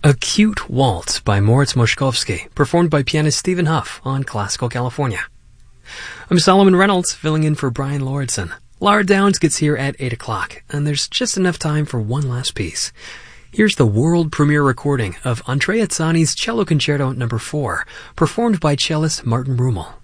A Cute Waltz by Moritz Moszkowski, performed by pianist Stephen Huff on Classical California. I'm Solomon Reynolds, filling in for Brian Lauritsen. Lara Downs gets here at 8 o'clock, and there's just enough time for one last piece. Here's the world premiere recording of Andrea Zani's Cello Concerto No. 4, performed by cellist Martin Rummel.